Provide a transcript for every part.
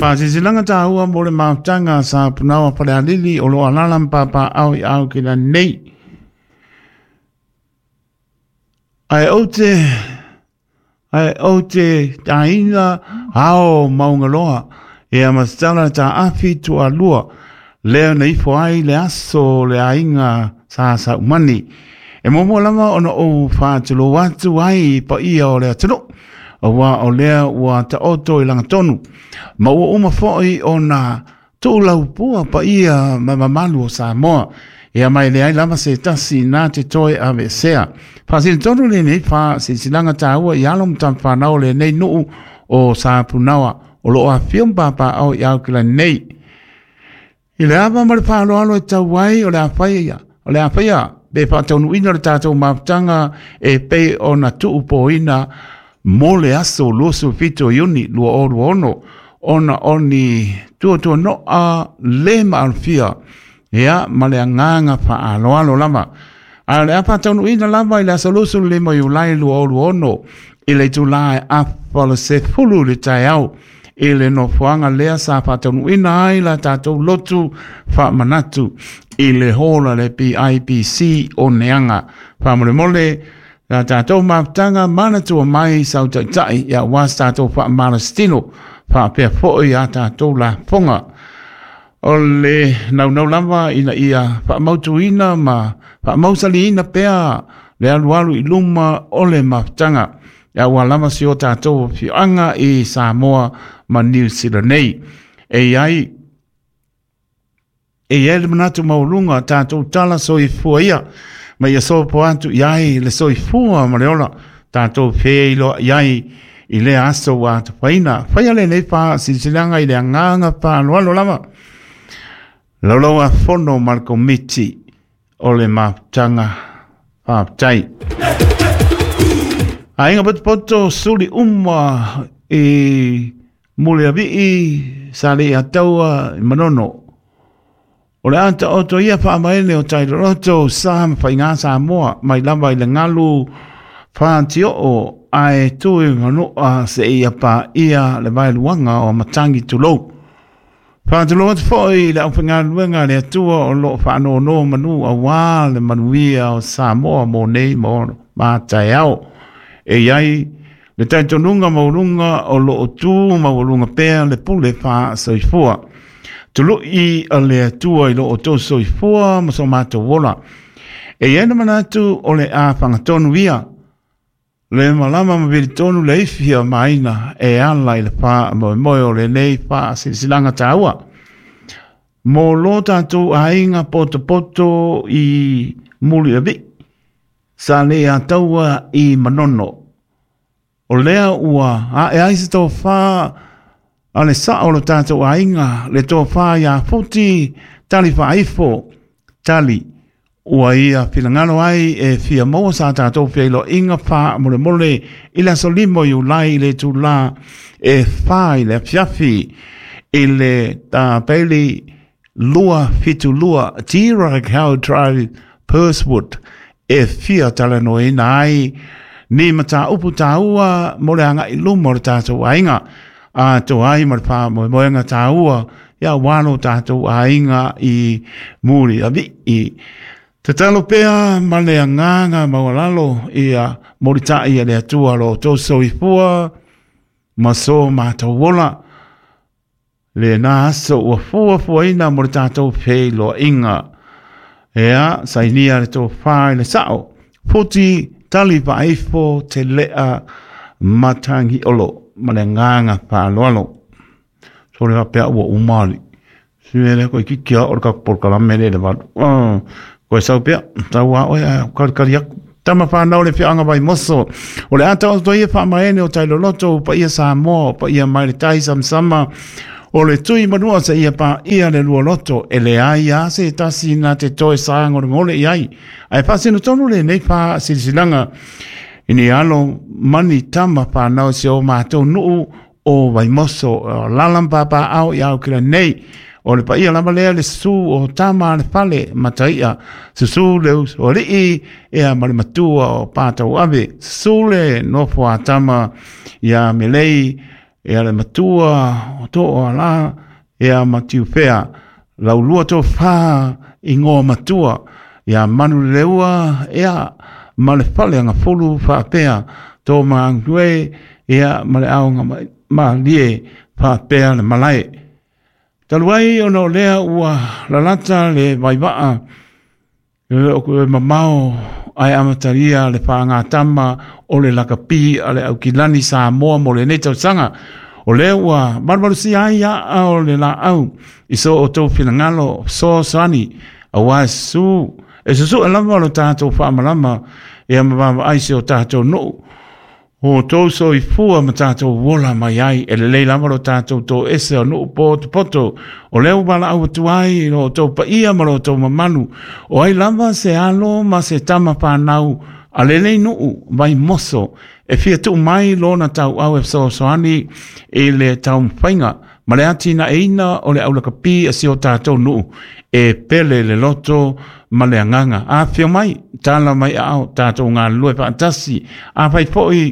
Silanga tahua mo le mautanga sa punawa pale alili o lo alalam papa au i au ki la nei. Ai ote taina hao maungaloa e amastana ta afi tu alua leo na ifo ai le aso le ainga sa umani. E momo lama ona o whātulo watu ai pa ia o lea tino. O lea ua ta oto i langa tonu. Ma ua uma foi o na tūlau pua pa ia mamalu o Samoa. Ea mai le ai lama se tasi nā te toi ave sea. Whasini tonu le nei wha se silanga tāua i alom tam whanau le nei nuu o Sāpunawa. O lo a whium papa au i au kila nei. I le ava mare whālo alo e tau wai o le a whaia. O le a whaia. Be whātonu ina le tātou mautanga e pei o na tuu po ina mo le aso loso fito iuni lua oru ono ona oni tua no a le maalfia ea ma le anganga pa alo lama a le apa taunu ina lama i le aso loso le mo iulai lua oru ono i le tulai apalo se fulu le tai au i le no fuanga lea sa pa taunu ina ai la tatou lotu fa manatu i le hola le PIPC o neanga pa mole la tātou mautanga mana tua mai sau tai ia was tātou wha marastino wha pia fōi a tātou la ponga. O le nau lama ina ia wha mautuina ma wha mausali ina pia le alualu i luma o le mautanga. Ia ua lama si o tātou whianga i Samoa ma New Zealand nei. E ai le manatu maulunga tātou tala so i fuaia. Ma ia so po atu iai le so i fua ma le ola tātou whea ilo iai i le aso wa te whaina. Whaia le nei pā silanga i le anganga pā lualo lama. Laulau a whono Marco Miti o le mautanga pāptai. A inga poto suri i mule avi sa le ataua i manono. O le anta oto ia wha amaene o tai roto sa whainga Samoa mai lava i le ngalu whaantio o ae tui ngano a se ia pa ia le vai luanga o matangi tulou. Whaantilo atu fōi le au whainga luenga le atua o lo whaano no manu a wā le manuia o Samoa mo nei mo mātai au. E iai le taitonunga maurunga o lo o tū maurunga pēr le pule wha soifua. Tulu i a le atua i lo o tō soifua ma so mātou wola. E iena manatu o le a whangatonu ia. Le malama ma viri tonu le ifia maina e ala i le pā moe o le nei pā silanga tāua. Mō lo tātou a inga poto i muli avi. Sa le a taua i manono. O lea ua a e aise tō whā ale sa o lo tātou a inga le tō whā ia futi tali whaifo tali ua ia whilangano ai e fia moa sa tātou whilo inga whā mole i la solimo i ulai le tū la e whā i le fiafi i le tā peili lua fitu lua tira kau trai Perthwood e fia tala no ina ai ni mata upu tāua mole anga i lumo le tātou a inga a to ai mar pa mo nga taua ya wano tātou a inga i muri avi i te talo pea male anganga mawalalo i a morita i a le atua lo tō soifua maso mātou wola le nā aso ua fua ina morita tātou pei lo inga ea sainia le tō whai le sao puti tali vaifo te lea matangi olo mane nganga pa loalo so le pea ua umali suele ko kikia o ka por kala mele le va ko sa pea tawa o karia tama fa na le fianga vai moso o le ata o ia fa maene o tailo loto pa ia Samoa pa ia mai tai sama o le tui manua sa ia pa ia le lua loto e le aia se tasi na te toe saanga o ngole iai ai fa sino tonu le nei pa silanga ini alo mani tama pa nao se o mātou nuu o vai moso lalam papa au iau kila nei o le pa ia lama lea le su o tama le fale mataia su leu o rii ea male matua o pātau ave su le nofo a tama ia melei e ale matua to ala e a matiu fea lau lua to fa i ngō matua ia manu leua ia male fale anga folu fa pea to maangwe ia male aunga ma lie fa pea le malai taluai ono lea ua lalata le vaivaa o koe mamao ai amataria le whaanga tama o le lakapi ale au kilani sa moa mo le netau sanga o le ua barbarusi ai a o le la au iso o tau pinangalo so sani a wasu e susu alama lo tātou whaamalama e amababa aise o tātou no o tau so i fua ma tātou wola mai ai e le leilama lo tātou tō ese o no po te poto o leo wala au atuai o tau pa ia ma lo tau mamanu o ai lama se alo ma se tama whanau a le lei nuu vai moso e fia tu mai lo na tau au e so soani e le tau mwhainga ma le ati na eina o le aulaka pi a si o tātou nuu e pele le loto ma le anganga a fia mai tala mai au tātou ngā lue whaantasi a fai poi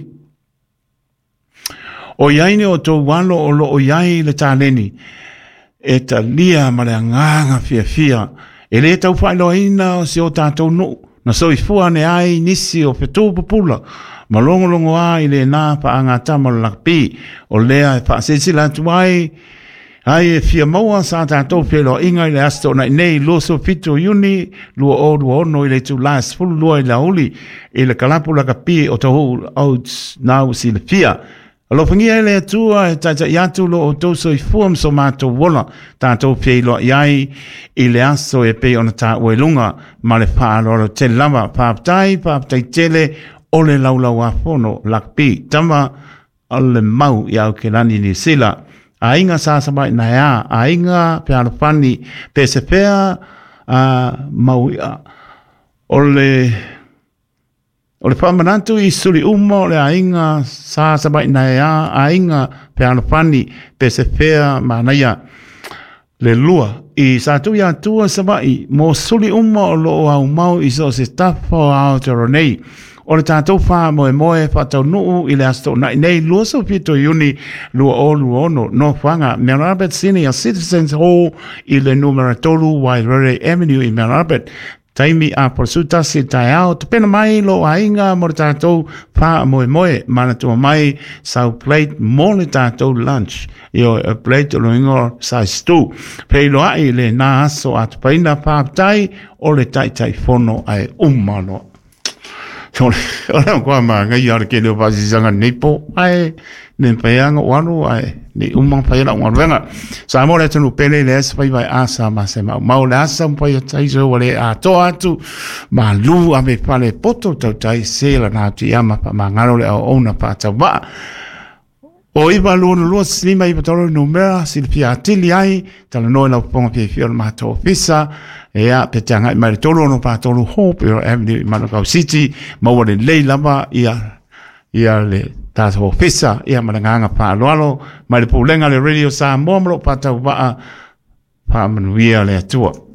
o iaine o tō walo o lo o iai le tāleni e ta lia ma le anganga fia fia e le tau whailoina o si o tātou nuu na so i fua ne ai nisi o petu popula ma longo ai le nā pa angata ma lakpi o lea e whaasesila tuai ai e fia maua sa tātou pelo inga i le asto na nei loso fito uni lua o lua ono i le tu las fulu lua i la uli i le kalapu lakapi o tahu au nau si le fia alo fangia ele atua e tata iatu lo o toso i fuam so mato wola tātou pei lo iai i le aso e pei ona tā uelunga ma le whaaroro te lava pāptai tele o le laulau a fono lakpi tama ale mau i au ke lani ni sila a inga sāsabai na ea a inga pe alofani pe se pea mau ia o le whamanatu i suri umo le ainga sa sabai na ea ainga pe alofani pe se fea manaya le lua i sa tu ia tua sabai mo suri umo o lo au mau i so se tafo au te ronei o le tātou wha moe whatau nuu i le asto na nei lua so pito iuni lua o lua ono no whanga Mount Albert Senior Citizens Hall i le numero tolu Wairere Avenue i Mount Albert taimi a porsuta si tai au te pena mai lo ainga mo le tātou wha moe mana tua mai sau plate mo le tātou lunch i o a plate o lo ingo sa stu pei lo ai le nā aso at paina pāptai o le tai fono ai umano ora kwa ma ngai ar ke le pasi sanga nipo ai ne peanga wanu ai ni umang pa ila ngorwenga sa mo le tunu pele le es pai vai asa ma se ma le asa pa ya tai so wale a to atu ma lu a me pale poto to tai se la na ti ama pa ma ngalo le ona pa ta ba o iba lo slima i patoro numera silpia tili ai tala no na ponga pe fior ma to fisa ea petanga mai tolo no pa tolo hope or avenue Manukau City ma wale lei lava ia le tato fisa ia malanga pa loalo mai le pulenga le radio sa momro pa tau va pa manuia le tua